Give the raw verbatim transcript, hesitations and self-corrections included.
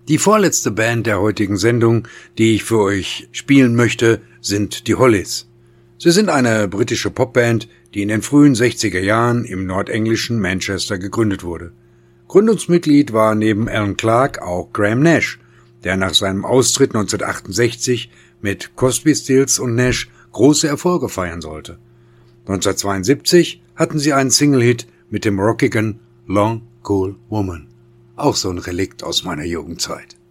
Die vorletzte Band der heutigen Sendung, die ich für euch spielen möchte, sind die Hollies. Sie sind eine britische Popband, die in den frühen sechziger Jahren im nordenglischen Manchester gegründet wurde. Gründungsmitglied war neben Alan Clark auch Graham Nash, der nach seinem Austritt neunzehnhundertachtundsechzig mit Crosby, Stills und Nash große Erfolge feiern sollte. neunzehnhundertzweiundsiebzig hatten sie einen Single-Hit mit dem rockigen Long Cool Woman. Auch so ein Relikt aus meiner Jugendzeit.